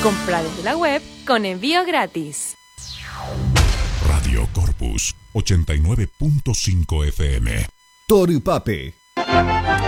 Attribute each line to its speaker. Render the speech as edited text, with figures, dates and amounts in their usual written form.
Speaker 1: Compra desde la web con envío gratis.
Speaker 2: Radio Corpus 89.5 FM.
Speaker 3: Torupape.